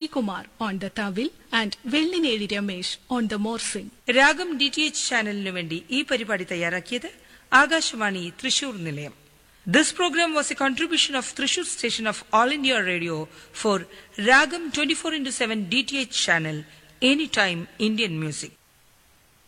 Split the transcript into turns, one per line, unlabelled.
Kumar on the tawil and Vellineri Ramesh on the morsing.
രാഗം DTH ചാനലിനു വേണ്ടി ഈ പരിപാടി തയ്യാറാക്കിയത് ആകാശവാണി തൃശൂർ നിലയം. This program was a contribution of Thrissur station of All India Radio for Ragam 24/7 DTH channel, anytime Indian music.